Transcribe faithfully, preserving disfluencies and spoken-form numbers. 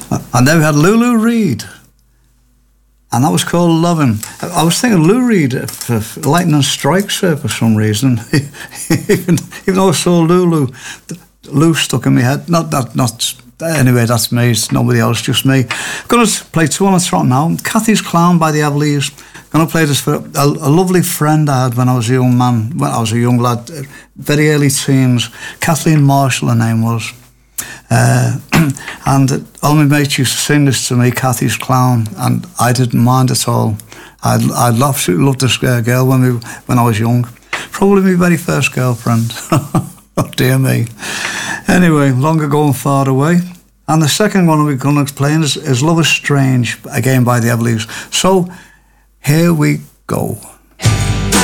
And then we had Lulu Reed, and that was called Lovin'. I was thinking Lou Reed for Lightning Strikes her for some reason, even, even though I saw Lulu, Lou stuck in my head. Not that, not anyway. That's me. It's nobody else, just me. I'm gonna play two on the trot now. Cathy's Clown by the Everleys. I'm gonna play this for a, a lovely friend I had when I was a young man, when I was a young lad, very early teens. Kathleen Marshall, her name was. Uh, and all my mates used to sing this to me, Cathy's Clown, and I didn't mind at all. I I absolutely loved this girl when we when I was young. Probably my very first girlfriend. Oh dear me. Anyway, long ago and far away. And the second one we're going to explain is, is Love is Strange, again by the Everleys. So here we go.